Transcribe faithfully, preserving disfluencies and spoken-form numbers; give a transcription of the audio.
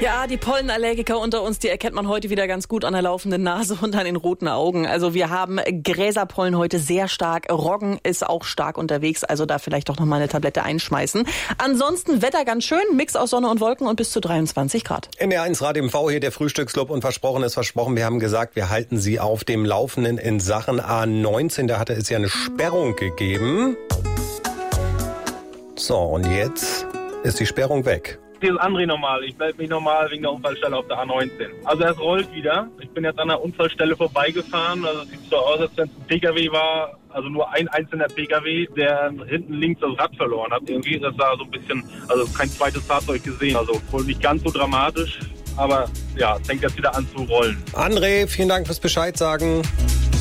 Ja, die Pollenallergiker unter uns, die erkennt man heute wieder ganz gut an der laufenden Nase und an den roten Augen. Also wir haben Gräserpollen heute sehr stark. Roggen ist auch stark unterwegs, also da vielleicht doch noch mal eine Tablette einschmeißen. Ansonsten Wetter ganz schön, Mix aus Sonne und Wolken und bis zu dreiundzwanzig Grad. N D R eins Radio M V hier der Frühstücksclub und versprochen ist versprochen. Wir haben gesagt, wir halten Sie auf dem Laufenden in Sachen A neunzehn. Da hatte es ja eine Sperrung gegeben. So, und jetzt ist die Sperrung weg. Hier ist André nochmal. Ich melde mich nochmal wegen der Unfallstelle auf der A neunzehn. Also es rollt wieder. Ich bin jetzt an der Unfallstelle vorbeigefahren. Also es sieht so aus, als wenn es ein P K W war. Also nur ein einzelner P K W, der hinten links das Rad verloren hat. Irgendwie, das war so ein bisschen, also kein zweites Fahrzeug gesehen. Also wohl nicht ganz so dramatisch. Aber ja, es fängt jetzt wieder an zu rollen. André, vielen Dank fürs Bescheid sagen.